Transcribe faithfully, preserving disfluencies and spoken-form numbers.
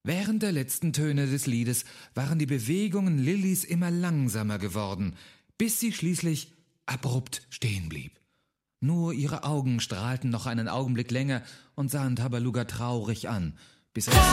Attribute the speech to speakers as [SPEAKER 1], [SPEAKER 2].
[SPEAKER 1] Während der letzten Töne des Liedes waren die Bewegungen Lillys immer langsamer geworden, bis sie schließlich abrupt stehen blieb. Nur ihre Augen strahlten noch einen Augenblick länger und sahen Tabaluga traurig an, bis er